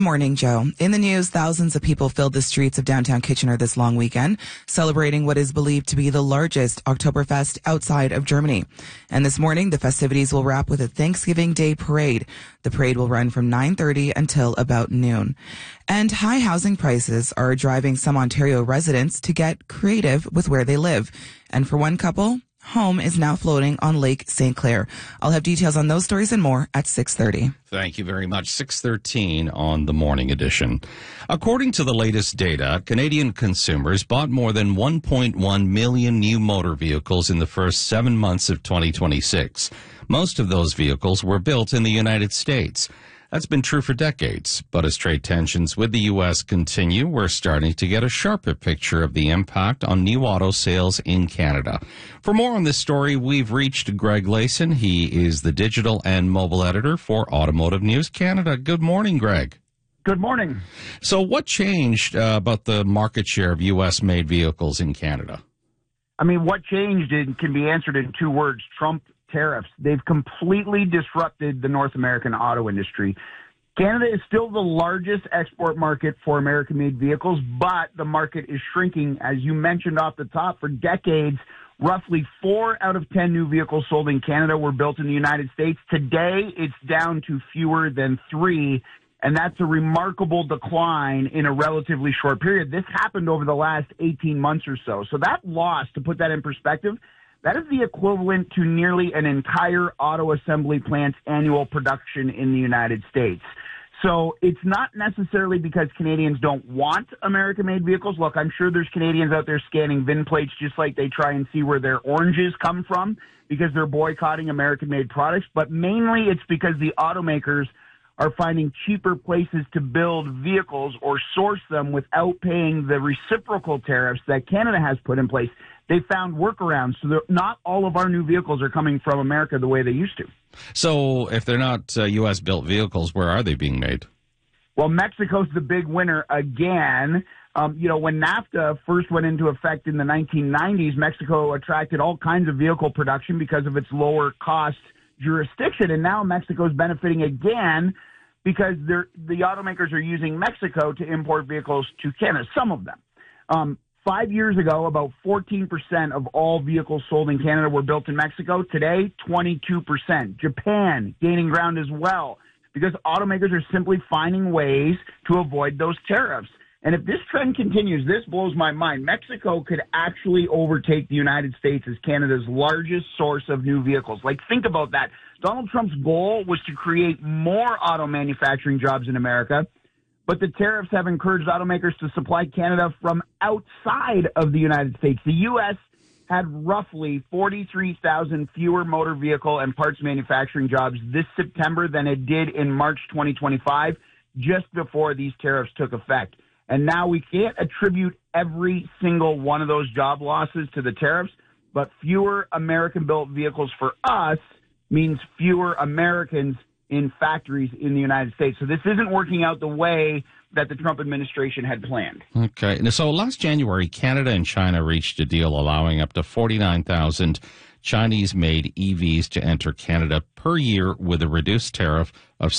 Morning, Joe. In the news, thousands of people filled the streets of downtown Kitchener this long weekend, celebrating what is believed to be the largest Oktoberfest outside of Germany. And this morning, the festivities will wrap with a Thanksgiving Day parade. The parade will run from 9:30 until about noon. And high housing prices are driving some Ontario residents to get creative with where they live. And for one couple, home is now floating on Lake St. Clair. I'll have details on those stories and more at 6:30. Thank you very much. 6:13 on the morning edition. According to the latest data, Canadian consumers bought more than 1.1 million new motor vehicles in the first 7 months of 2026. Most of those vehicles were built in the United States. That's been true for decades, but as trade tensions with the U.S. continue, we're starting to get a sharper picture of the impact on new auto sales in Canada. For more on this story, we've reached Greg Layson. He is the digital and mobile editor for Automotive News Canada. Good morning, Greg. Good morning. So what changed about the market share of U.S.-made vehicles in Canada? I mean, what changed can be answered in two words: Trump tariffs. They've completely disrupted the North American auto industry. Canada is still the largest export market for American-made vehicles, but the market is shrinking. As you mentioned off the top, for decades, roughly 4 out of 10 new vehicles sold in Canada were built in the United States. Today, it's down to fewer than 3, and that's a remarkable decline in a relatively short period. This happened over the last 18 months or so. So that loss, to put that in perspective, that is the equivalent to nearly an entire auto assembly plant's annual production in the United States. So it's not necessarily because Canadians don't want American-made vehicles. Look, I'm sure there's Canadians out there scanning VIN plates just like they try and see where their oranges come from because they're boycotting American-made products. But mainly it's because the automakers are finding cheaper places to build vehicles or source them without paying the reciprocal tariffs that Canada has put in place. They found workarounds, so not all of our new vehicles are coming from America the way they used to. So if they're not U.S.-built vehicles, where are they being made? Well, Mexico's the big winner again. When NAFTA first went into effect in the 1990s, Mexico attracted all kinds of vehicle production because of its lower cost jurisdiction, and now Mexico's benefiting again because the automakers are using Mexico to import vehicles to Canada, some of them. 5 years ago, about 14% of all vehicles sold in Canada were built in Mexico. Today, 22%. Japan gaining ground as well because automakers are simply finding ways to avoid those tariffs. And if this trend continues, this blows my mind. Mexico could actually overtake the United States as Canada's largest source of new vehicles. Like, think about that. Donald Trump's goal was to create more auto manufacturing jobs in America, but the tariffs have encouraged automakers to supply Canada from outside of the United States. The U.S. had roughly 43,000 fewer motor vehicle and parts manufacturing jobs this September than it did in March 2025, just before these tariffs took effect. And now we can't attribute every single one of those job losses to the tariffs, but fewer American-built vehicles for us means fewer Americans in factories in the United States. So this isn't working out the way that the Trump administration had planned. Okay. So last January, Canada and China reached a deal allowing up to 49,000 Chinese-made EVs to enter Canada per year with a reduced tariff of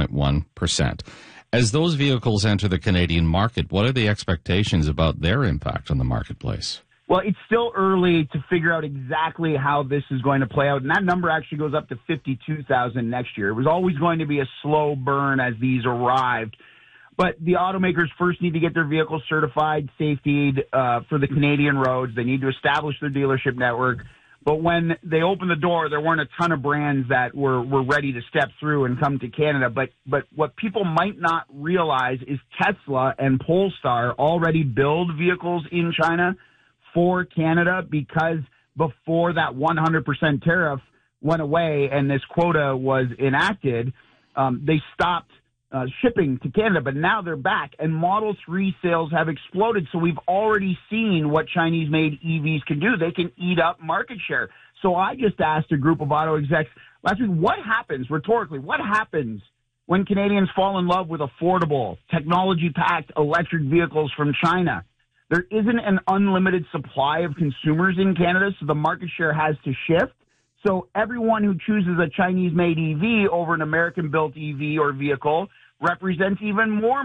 6.1%. As those vehicles enter the Canadian market, what are the expectations about their impact on the marketplace? Well, it's still early to figure out exactly how this is going to play out, and that number actually goes up to 52,000 next year. It was always going to be a slow burn as these arrived, but the automakers first need to get their vehicles certified, safetied for the Canadian roads. They need to establish their dealership network. But when they opened the door, there weren't a ton of brands that were ready to step through and come to Canada. But what people might not realize is Tesla and Polestar already build vehicles in China for Canada because before that 100% tariff went away and this quota was enacted, they stopped shipping to Canada, but now they're back, and Model 3 sales have exploded. So we've already seen what Chinese-made EVs can do. They can eat up market share. So I just asked a group of auto execs last week, what happens, rhetorically, what happens when Canadians fall in love with affordable, technology-packed electric vehicles from China? There isn't an unlimited supply of consumers in Canada, so the market share has to shift. So everyone who chooses a Chinese-made EV over an American-built EV or vehicle represents even more